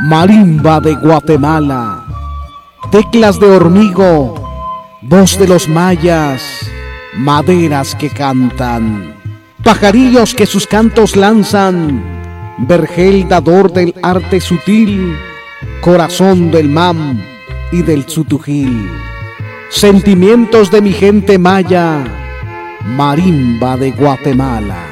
marimba de Guatemala, teclas de hormigo, voz de los mayas, maderas que cantan, pajarillos que sus cantos lanzan, vergel dador del arte sutil, corazón del mam y del tsutujil, sentimientos de mi gente maya, marimba de Guatemala.